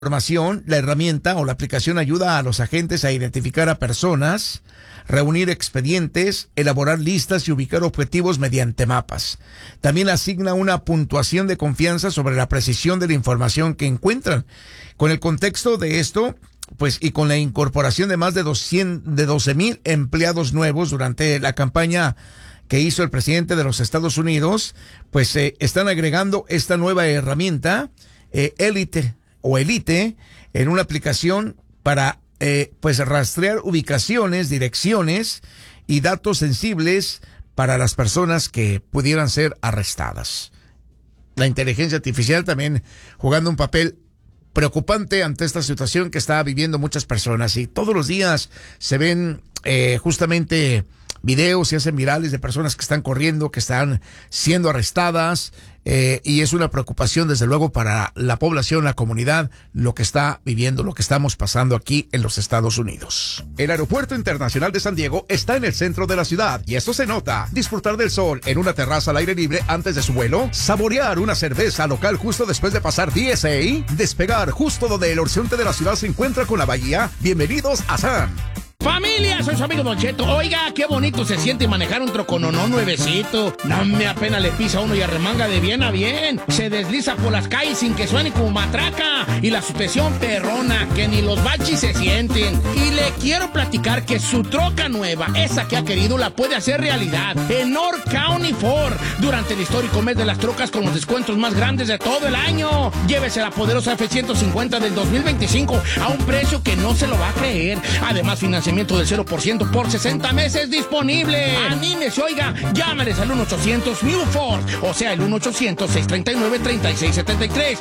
información, la herramienta o la aplicación ayuda a los agentes a identificar a personas, reunir expedientes, elaborar listas y ubicar objetivos mediante mapas. También asigna una puntuación de confianza sobre la precisión de la información que encuentran. Con el contexto de esto, pues, y con la incorporación de más de 12,000 empleados nuevos durante la campaña que hizo el presidente de los Estados Unidos, pues están agregando esta nueva herramienta, Elite, en una aplicación para pues rastrear ubicaciones, direcciones y datos sensibles para las personas que pudieran ser arrestadas. La inteligencia artificial también jugando un papel preocupante ante esta situación que está viviendo muchas personas, y todos los días se ven justamente videos, se hacen virales de personas que están corriendo, que están siendo arrestadas, y es una preocupación desde luego para la población, la comunidad, lo que está viviendo, lo que estamos pasando aquí en los Estados Unidos. El Aeropuerto Internacional de San Diego está en el centro de la ciudad y eso se nota. Disfrutar del sol en una terraza al aire libre antes de su vuelo, saborear una cerveza local justo después de pasar TSA, despegar justo donde el horizonte de la ciudad se encuentra con la bahía. Bienvenidos a San. ¡Familia! Soy su amigo Don Cheto. Oiga, qué bonito se siente manejar un trocononón nuevecito. No me apenas le pisa uno y arremanga de bien a bien. Se desliza por las calles sin que suene como matraca. Y la suspensión perrona, que ni los baches se sienten. Y le quiero platicar que su troca nueva, esa que ha querido, la puede hacer realidad en North County Ford. Durante el histórico mes de las trocas con los descuentos más grandes de todo el año. Llévese la poderosa F-150 del 2025 a un precio que no se lo va a creer. Además, financiamiento del 0% por 60 meses disponible. Anímese, oiga, llámales al 1-800-NEW-FORD, o sea, el 1-800-639-3673,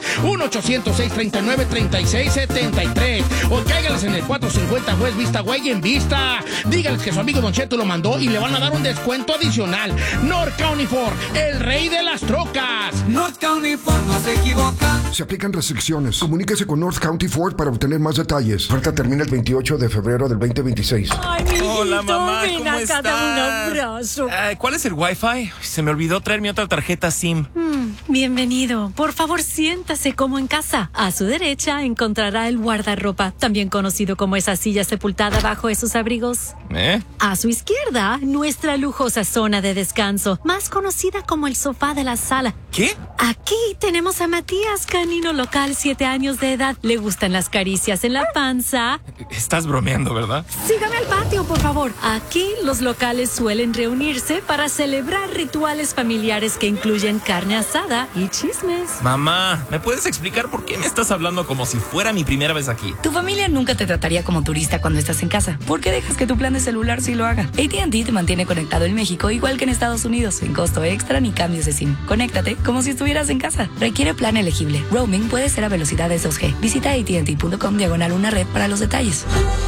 1-800-639-3673, o cáiganles en el 450 West Vista Way en Vista. Díganles que su amigo Don Cheto lo mandó y le van a dar un descuento adicional. North County Ford, el rey de las trocas. North County Ford no se equivoca. Se aplican restricciones. Comuníquese con North County Ford para obtener más detalles. Oferta termina el 28 de febrero del 2026. Ay, mi hijito, hola, mamá, ven ¿cómo acá, estás? dame un abrazo. ¿Cuál es el Wi-Fi? Se me olvidó traer mi otra tarjeta SIM. Bienvenido. Por favor, siéntase como en casa. A su derecha encontrará el guardarropa, también conocido como esa silla sepultada bajo esos abrigos. A su izquierda, nuestra lujosa zona de descanso, más conocida como el sofá de la sala. ¿Qué? Aquí tenemos a Matías, canino local, 7 años de edad. Le gustan las caricias en la panza. Estás bromeando, ¿verdad? Sígame al patio, por favor. Aquí los locales suelen reunirse para celebrar rituales familiares que incluyen carne asada y chismes. Mamá, ¿me puedes explicar por qué me estás hablando como si fuera mi primera vez aquí? Tu familia nunca te trataría como turista cuando estás en casa. ¿Por qué dejas que tu plan de celular sí lo haga? AT&T te mantiene conectado en México igual que en Estados Unidos, sin costo extra ni cambios de SIM. Conéctate como si estuvieras en casa. Requiere plan elegible. Roaming puede ser a velocidades 2G. Visita AT&T.com/una red para los detalles.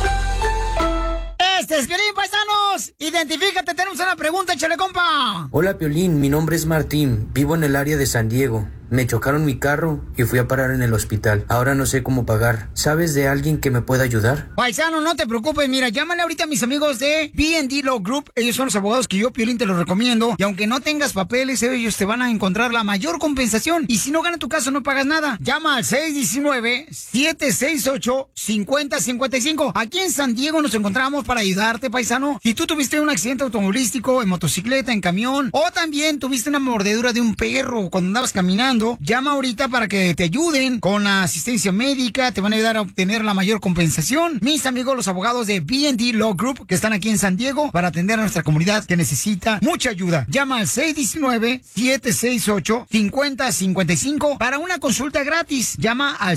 Este es Piolín, paisanos. Identifícate, tenemos una pregunta, échale, compa. Hola, Piolín, mi nombre es Martín. Vivo en el área de San Diego. Me chocaron mi carro y fui a parar en el hospital. Ahora no sé cómo pagar. ¿Sabes de alguien que me pueda ayudar? Paisano, no te preocupes. Mira, llámale ahorita a mis amigos de B&D Law Group. Ellos son los abogados que yo, Piolín, te los recomiendo. Y aunque no tengas papeles, ellos te van a encontrar la mayor compensación. Y si no gana tu caso, no pagas nada. Llama al 619-768-5055. Aquí en San Diego nos encontramos para ayudarte, paisano. Si tú tuviste un accidente automovilístico, en motocicleta, en camión, o también tuviste una mordedura de un perro cuando andabas caminando, llama ahorita para que te ayuden con la asistencia médica, te van a ayudar a obtener la mayor compensación. Mis amigos, los abogados de B&D Law Group, que están aquí en San Diego para atender a nuestra comunidad que necesita mucha ayuda. Llama al 619-768-5055 para una consulta gratis. Llama al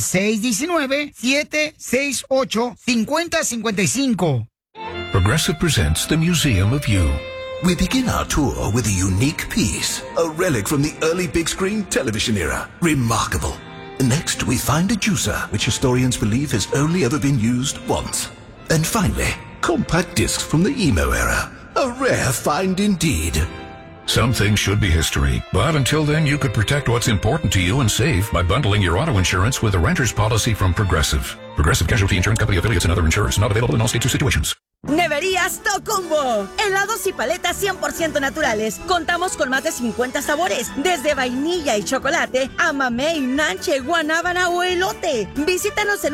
619-768-5055. Progressive presents the Museum of You. We begin our tour with a unique piece, a relic from the early big screen television era. Remarkable. Next, we find a juicer, which historians believe has only ever been used once. And finally, compact discs from the emo era. A rare find indeed. Some things should be history, but until then you could protect what's important to you and save by bundling your auto insurance with a renter's policy from Progressive. Progressive Casualty Insurance Company affiliates and other insurers. Not available in all states or situations. Neverías Tocumbo. Helados y paletas 100% naturales. Contamos con más de 50 sabores, desde vainilla y chocolate a mamey, nanche, guanábana o elote. Visítanos en